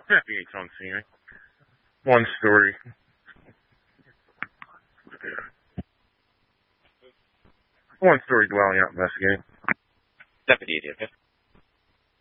Investigate's on scene. One story. One story dwelling out investigating. Deputy, okay?